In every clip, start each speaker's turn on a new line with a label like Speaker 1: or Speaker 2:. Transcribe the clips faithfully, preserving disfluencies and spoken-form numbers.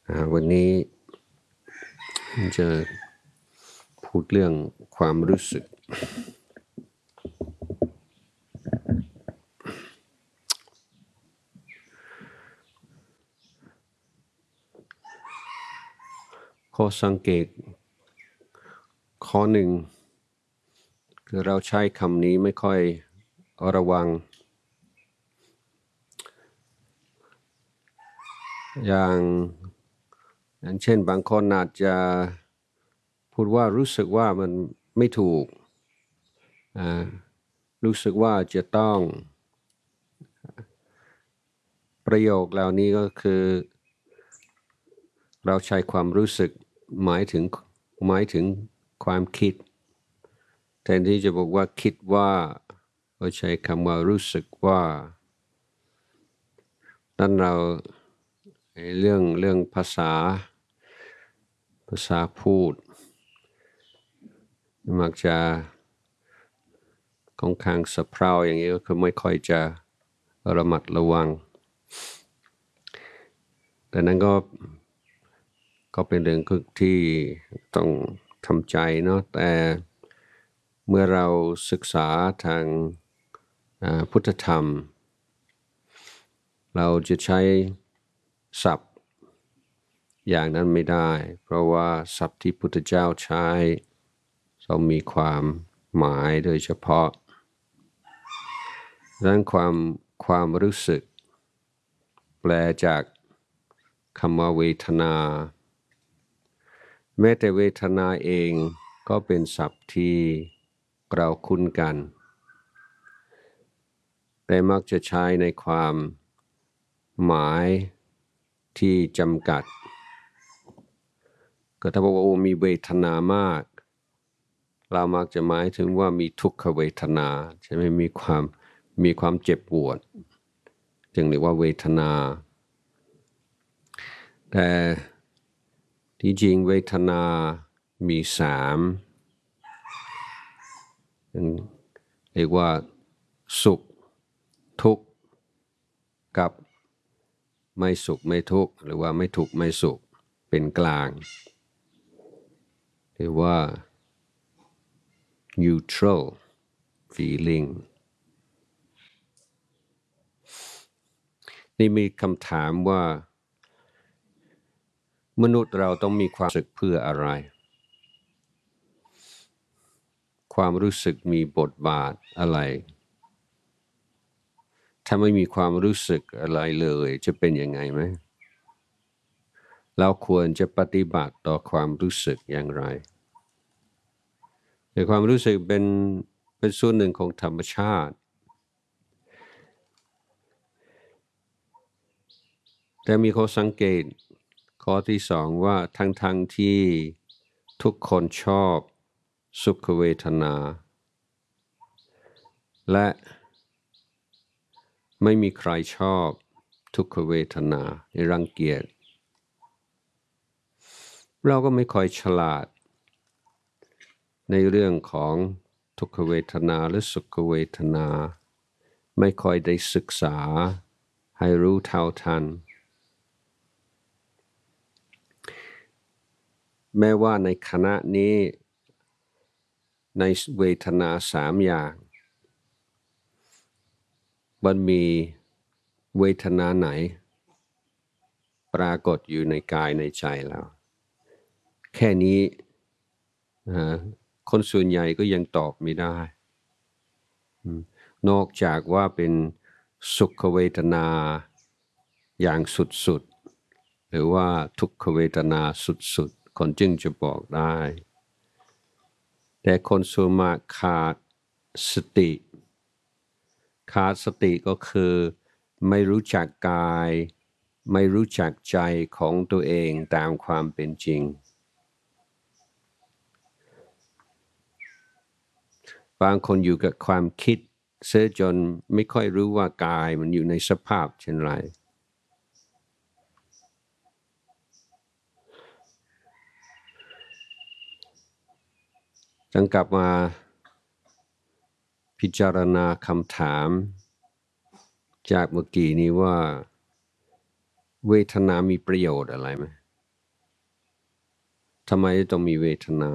Speaker 1: วันนี้จะพูดเรื่องความรู้สึกข้อสังเกตข้อหนึ่งคือเราใช้คำนี้ไม่ค่อยระวังอย่างอย่างเช่นบางคนอาจจะพูดว่ารู้สึกว่ามันไม่ถูกรู้สึกว่าจะต้องประโยคเหล่านี้ก็คือเราใช้ความรู้สึกหมายถึงหมายถึงความคิดแทนที่จะบอกว่าคิดว่าเราใช้คำว่ารู้สึกว่านั่นเราเรื่องเรื่องภาษาภาษาพูดมักจะค่อนข้างสะเพร่าอย่างนี้ก็คือไม่ค่อยจะระมัดระวังแต่นั้นก็ก็เป็นเรื่องที่ต้องทำใจเนาะแต่เมื่อเราศึกษาทางพุทธธรรมเราจะใช้ศัพท์อย่างนั้นไม่ได้เพราะว่าศัพท์ที่พุทธเจ้าใช้ต้องมีความหมายโดยเฉพาะดังนั้นความความรู้สึกแปลจากคำว่าเวทนาแม้แต่เวทนาเองก็เป็นศัพท์ที่เราคุ้นกันแต่มักจะใช้ในความหมายที่จำกัดก็ถ้าบอกว่าโอ้มีเวทนามากเรามักจะหมายถึงว่ามีทุกขเวทนาใช่ไหมมีความมีความเจ็บปวดจึงเรียกว่าเวทนาแต่ที่จริงเวทนามีสามเรียกว่าสุขทุกข์กับไม่สุขไม่ทุกข์หรือว่าไม่ทุกข์ไม่สุขเป็นกลางเรียกว่า neutral feeling นี่มีคำถามว่ามนุษย์เราต้องมีความรู้สึกเพื่ออะไรความรู้สึกมีบทบาทอะไรถ้าไม่มีความรู้สึกอะไรเลยจะเป็นยังไงไหมเราควรจะปฏิบัติต่อความรู้สึกอย่างไรแต่ความรู้สึกเป็นเป็นส่วนหนึ่งของธรรมชาติแต่มีข้อสังเกตข้อที่สองว่าทั้งทั้งที่ทุกคนชอบสุขเวทนาและไม่มีใครชอบทุกขเวทนาในรังเกียจเราก็ไม่ค่อยฉลาดในเรื่องของทุกขเวทนาหรือสุขเวทนาไม่ค่อยได้ศึกษาให้รู้เท่าทันแม้ว่าในขณะนี้ในเวทนาสามอย่างมันมีเวทนาไหนปรากฏอยู่ในกายในใจแล้วแค่นี้คนส่วนใหญ่ก็ยังตอบไม่ได้นอกจากว่าเป็นสุขเวทนาอย่างสุดๆหรือว่าทุกขเวทนาสุดๆคนจึงจะบอกได้แต่คนส่วนมากขาดสติขาดสติก็คือไม่รู้จักกายไม่รู้จักใจของตัวเองตามความเป็นจริงบางคนอยู่กับความคิดเสียจนไม่ค่อยรู้ว่ากายมันอยู่ในสภาพเช่นไรจังกลับมาพิจารณาคำถามจากเมื่อกี้นี้ว่าเวทนามีประโยชน์อะไรไหมทำไมต้องมีเวทนา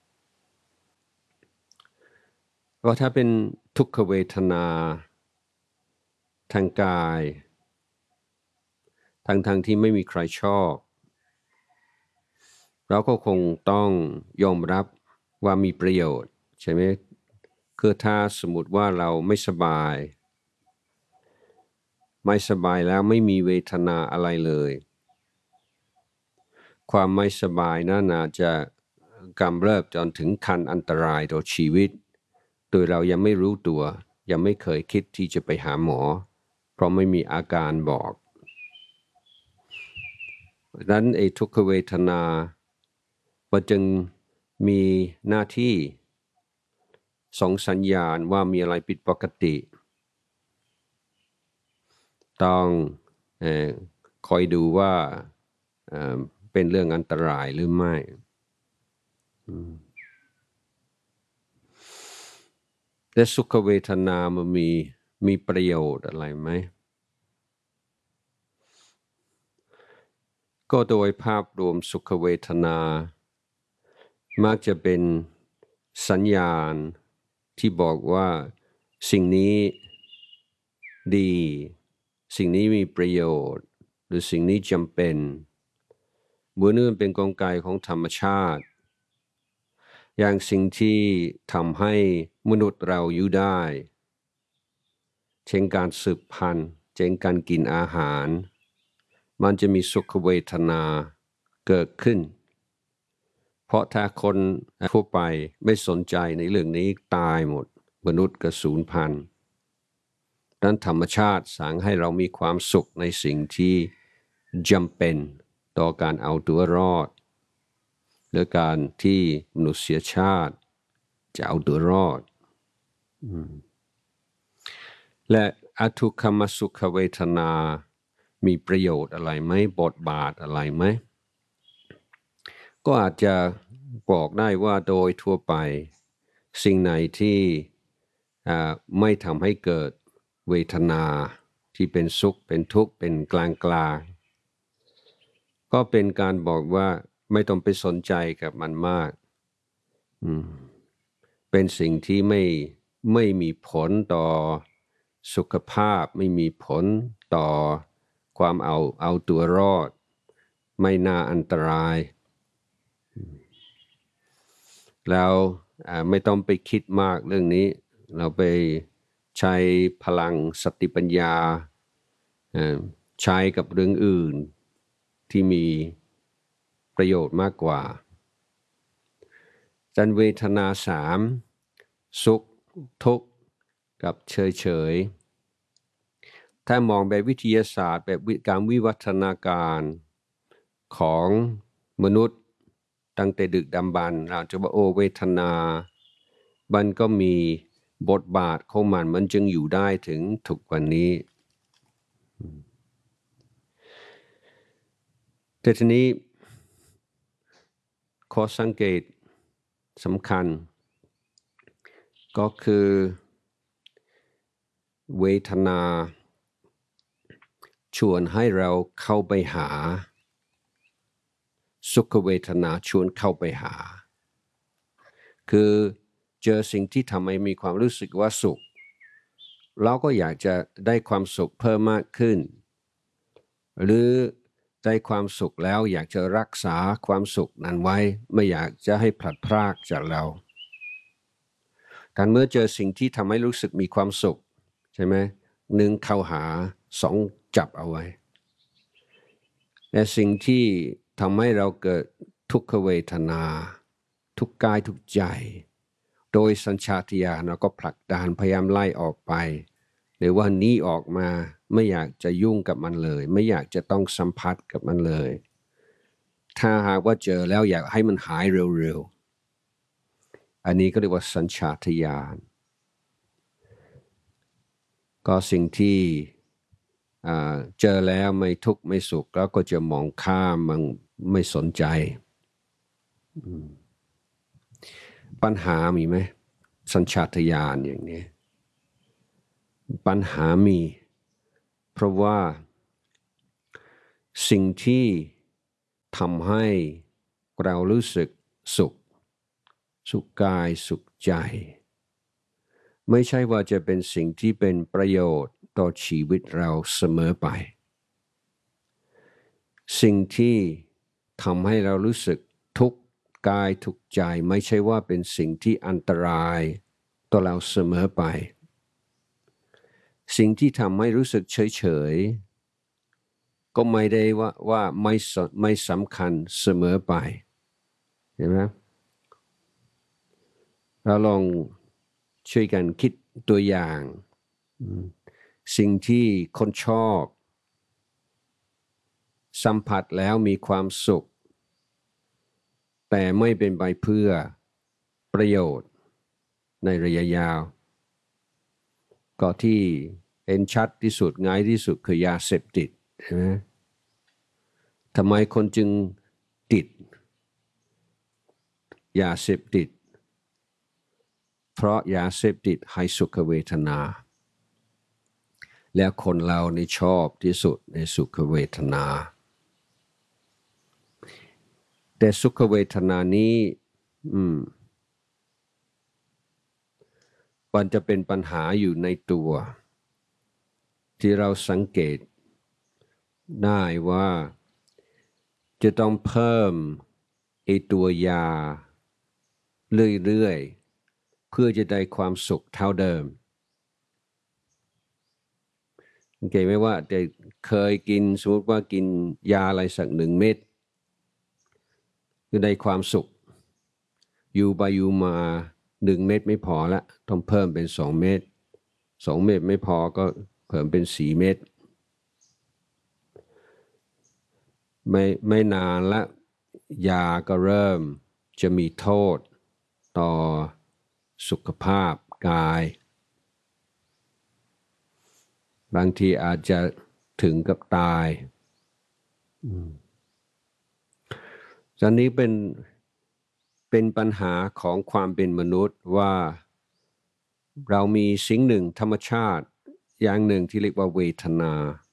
Speaker 1: เพราะถ้าเป็นทุกขเวทนาทางกายทั้งทางที่ไม่มีใครชอบเราก็คงต้องยอมรับว่ามีประโยชน์ใช่ไหมคือถ้าสมมติว่าเราไม่สบายไม่สบายแล้วไม่มีเวทนาอะไรเลยความไม่สบายนั้นอาจจะกำเริบจนถึงขั้นอันตรายต่อชีวิตโดยเรายังไม่รู้ตัวยังไม่เคยคิดที่จะไปหาหมอเพราะไม่มีอาการบอกดังนั้นไอ้ทุกขเวทนามันจึงมีหน้าที่ส่งสัญญาณว่ามีอะไรผิดปกติต้องเอ่อคอยดูว่าเอ่อเป็นเรื่องอันตรายหรือไม่แต่สุขเวทนามันมีมีประโยชน์อะไรไหมก็โดยภาพรวมสุขเวทนามักจะเป็นสัญญาณที่บอกว่าสิ่งนี้ดีสิ่งนี้มีประโยชน์หรือสิ่งนี้จำเป็นบัวเนื่องเป็นกลไกของธรรมชาติอย่างสิ่งที่ทำให้มนุษย์เราอยู่ได้เช่นการสืบพันธุ์เช่นการกินอาหารมันจะมีสุขเวทนาเกิดขึ้นเพราะถ้าคนทั่วไปไม่สนใจในเรื่องนี้ตายหมดมนุษย์ก็สูญพันธุ์ดังนั้นธรรมชาติสั่งให้เรามีความสุขในสิ่งที่จำเป็นต่อการเอาตัวรอดหรือการที่มนุษยชาติจะเอาตัวรอดและอทุกขมสุขเวทนามีประโยชน์อะไรไหมบทบาทอะไรไหมก็อาจจะบอกได้ว่าโดยทั่วไปสิ่งไหนที่ไม่ทำให้เกิดเวทนาที่เป็นสุขเป็นทุกข์เป็นกลางกลางก็เป็นการบอกว่าไม่ต้องไปสนใจกับมันมากเป็นสิ่งที่ไม่ไม่มีผลต่อสุขภาพไม่มีผลต่อความเอาเอาตัวรอดไม่น่าอันตรายแล้วไม่ต้องไปคิดมากเรื่องนี้เราไปใช้พลังสติปัญญาใช้กับเรื่องอื่นที่มีประโยชน์มากกว่าจันเวทนาสามสุขทุกข์กับเฉยเฉยถ้ามองแบบวิทยาศาสตร์แบบการวิวัฒนาการของมนุษย์ตั้งแต่ดึกดำบรรพ์เราจะว่าโอเวทนามันก็มีบทบาทของมันมันจึงอยู่ได้ถึงทุกวันนี้แต่ทีนี้ข้อสังเกตสำคัญก็คือเวทนาชวนให้เราเข้าไปหาสุขเวทนาชวนเข้าไปหาคือเจอสิ่งที่ทำให้มีความรู้สึกว่าสุขเราก็อยากจะได้ความสุขเพิ่มมากขึ้นหรือได้ความสุขแล้วอยากจะรักษาความสุขนั้นไว้ไม่อยากจะให้พลัดพรากจากเราการเมื่อเจอสิ่งที่ทำให้รู้สึกมีความสุขใช่ไหมหนึ่งเข้าหาสองจับเอาไว้แต่สิ่งที่ทำให้เราเกิดทุกขเวทนาทุกกายทุกใจโดยสัญชาตญาณเราก็ผลักดันพยายามไล่ออกไปหรือว่านี้ออกมาไม่อยากจะยุ่งกับมันเลยไม่อยากจะต้องสัมผัสกับมันเลยถ้าหากว่าเจอแล้วอยากให้มันหายเร็วๆอันนี้ก็เรียกว่าสัญชาตญาณก็สิ่งที่เจอแล้วไม่ทุกข์ไม่สุขแล้วก็จะมองข้ามมันไม่สนใจปัญหามีไหมสัญชาตญาณอย่างนี้ปัญหามีเพราะว่าสิ่งที่ทำให้เรารู้สึกสุขสุขกายสุขใจไม่ใช่ว่าจะเป็นสิ่งที่เป็นประโยชน์ต่อชีวิตเราเสมอไปสิ่งที่ทำให้เรารู้สึกทุกข์กายทุกข์ใจไม่ใช่ว่าเป็นสิ่งที่อันตรายต่อเราเสมอไปสิ่งที่ทำให้รู้สึกเฉยๆก็ไม่ได้ว่าว่าไม่ไม่สำคัญเสมอไปเห็นไหมเราลองช่วยกันคิดตัวอย่างสิ่งที่คนชอบสัมผัสแล้วมีความสุขแต่ไม่เป็นไปเพื่อประโยชน์ในระยะยาวก็ที่เห็นชัดที่สุดง่ายที่สุดคือยาเสพติดใช่ไหมทำไมคนจึงติดยาเสพติดเพราะยาเสพติดให้สุขเวทนาแล้วคนเราในชอบที่สุดในสุขเวทนาแต่สุขเวทนานี้อืมมันจะเป็นปัญหาอยู่ในตัวที่เราสังเกตได้ว่าจะต้องเพิ่มไอตัวยาเรื่อยๆเพื่อจะได้ความสุขเท่าเดิมโอเคไหมว่าแต่เคยกินสมมติว่ากินยาอะไรสักหนึ่งเม็ดก็ได้ความสุขอยู่ไปอยู่มาหนึ่งเม็ดไม่พอละต้องเพิ่มเป็นสองเม็ดสองเม็ดไม่พอก็เพิ่มเป็นสี่เม็ดไม่ไม่นานละยาก็เริ่มจะมีโทษต่อสุขภาพกายบางทีอาจจะถึงกับตายตอนนี้เป็นเป็นปัญหาของความเป็นมนุษย์ว่าเรามีสิ่งหนึ่งธรรมชาติอย่างหนึ่งที่เรียกว่าเวทนา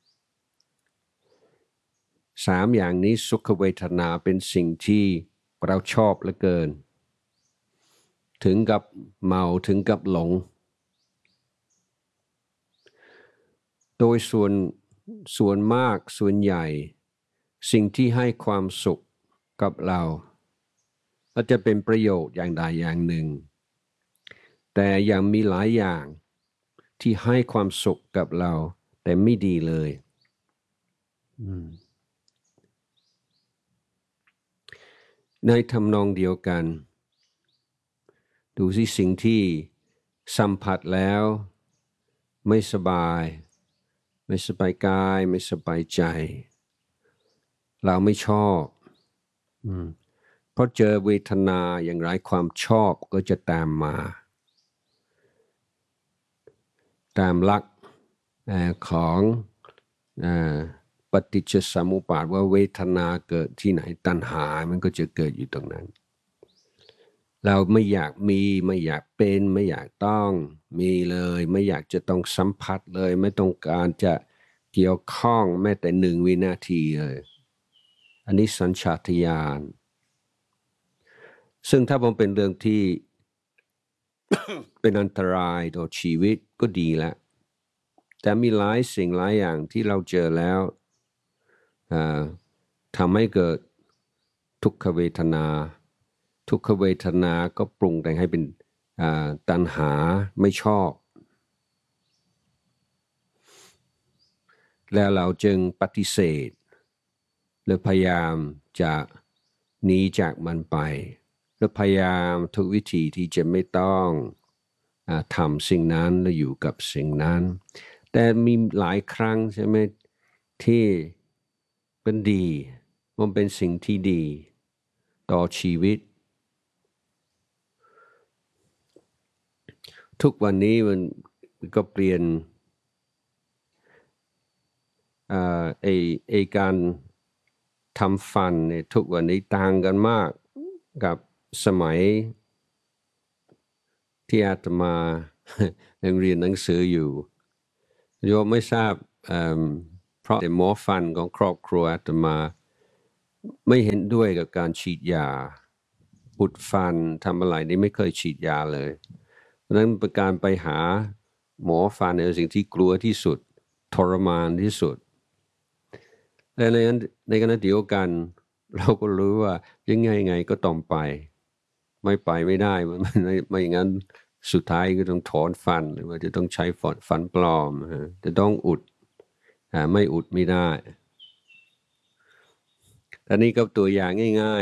Speaker 1: สามอย่างนี้สุขเวทนาเป็นสิ่งที่เราชอบเหลือเกินถึงกับเมาถึงกับหลงโดยส่วนส่วนมากส่วนใหญ่สิ่งที่ให้ความสุขกับเราก็จะเป็นประโยชน์อย่างใดอย่างหนึ่งแต่ยังมีหลายอย่างที่ให้ความสุขกับเราแต่ไม่ดีเลยในทำนองเดียวกันดูสิสิ่งที่สัมผัสแล้วไม่สบายไม่สบายกายไม่สบายใจเราไม่ชอบเพราะเจอเวทนาอย่างไรความชอบก็จะตามมาตามหลักของปฏิจจสมุปบาทว่าเวทนาเกิดที่ไหนตัณหามันก็จะเกิดอยู่ตรงนั้นเราไม่อยากมีไม่อยากเป็นไม่อยากต้องมีเลยไม่อยากจะต้องสัมผัสเลยไม่ต้องการจะเกี่ยวข้องแม้แต่หนึ่งวินาทีเลยอันนี้สัญชาตญาณซึ่งถ้าผมเป็นเรื่องที่ เป็นอันตรายต่อชีวิตก็ดีแล้วแต่มีหลายสิ่งหลายอย่างที่เราเจอแล้วทำให้เกิดทุกขเวทนาทุกขเวทนาก็ปรุงแต่งให้เป็นตัณหาไม่ชอบแล้วเราจึงปฏิเสธหรือพยายามจะหนีจากมันไปหรือพยายามทุกวิธีที่จะไม่ต้องทำสิ่งนั้นและอยู่กับสิ่งนั้นแต่มีหลายครั้งใช่ไหมที่เป็นดีมันเป็นสิ่งที่ดีต่อชีวิตทุกวันนี้มันก็เปลี่ยนไอ้ไอ้การทำฟันเนี่ยทุกวันนี้ต่างกันมากกับสมัยที่อาตมายังเรียนหนังสืออยู่โยมไม่ทราบเพราะแต่หมอฟันของครอบครัวอาตมาไม่เห็นด้วยกับการฉีดยาอุดฟันทำอะไรนี่ไม่เคยฉีดยาเลยเพราะฉะนั้นเป็นการไปหาหมอฟันเป็นสิ่งที่กลัวที่สุดทรมานที่สุดและในนั้นในขณะเดียวกันเราก็รู้ว่ายังไงไงก็ต้องไปไม่ไปไม่ได้มันไม่ไม่อย่างนั้นสุดท้ายก็ต้องถอนฟันหรือว่าจะต้องใช้ฟันฟันปลอมฮะจะต้องอุดอ่าไม่อุดไม่ได้อันนี้ก็ตัวอย่างง่ายๆ